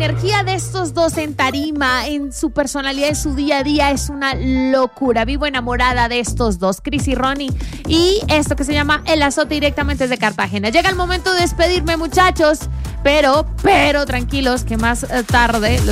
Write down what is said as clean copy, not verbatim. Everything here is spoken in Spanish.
energía de estos dos en tarima, en su personalidad, en su día a día, es una locura. Vivo enamorada de estos dos, Chris y Ronnie. Y esto que se llama El Azote, directamente desde Cartagena. Llega el momento de despedirme, muchachos. Pero tranquilos, que más tarde